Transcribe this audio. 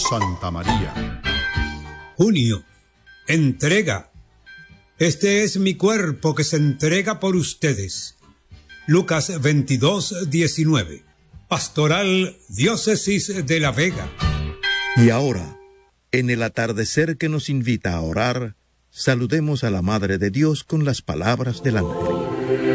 Santa María. Junio. Entrega. Este es mi cuerpo que se entrega por ustedes. Lucas 22:19. Pastoral Diócesis de La Vega. Y ahora, en el atardecer que nos invita a orar, saludemos a la Madre de Dios con las palabras del ángel.